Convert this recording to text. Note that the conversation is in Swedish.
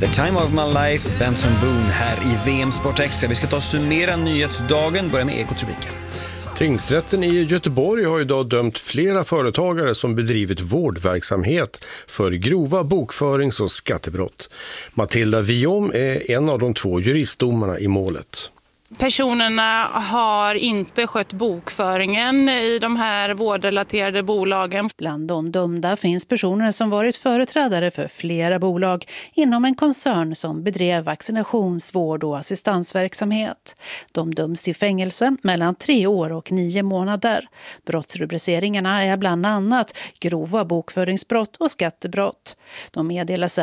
The Time of My Life, Benson Boone här i VM Sport Extra. Vi ska ta och summera nyhetsdagen, börja med Ekotropiken. Tingsrätten i Göteborg har idag dömt flera företagare som bedrivit vårdverksamhet för grova bokförings- och skattebrott. Matilda Viom är en av de 2 juristdomarna i målet. Personerna har inte skött bokföringen i de här vårdrelaterade bolagen. Bland de dömda finns personer som varit företrädare för flera bolag inom en koncern som bedrev vaccinationsvård och assistansverksamhet. De döms till fängelse mellan 3 år och 9 månader. Brottsrubriceringarna är bland annat grova bokföringsbrott och skattebrott. De meddelas